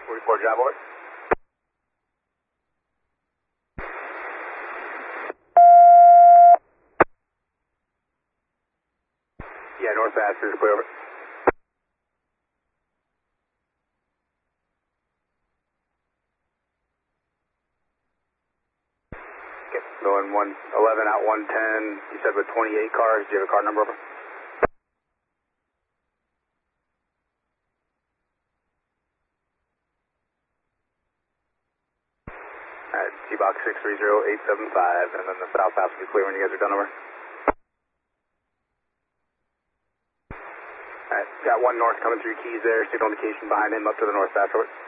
44 job order. Yeah, north faster, clear over. Okay, going 111 out 110. You said with 28 cars. Do you have a car number over? Alright, T-Box 630875, and then the south pass will be clear when you guys are done over. Alright, got one north coming through keys there, signal indication behind him up to the north pass over.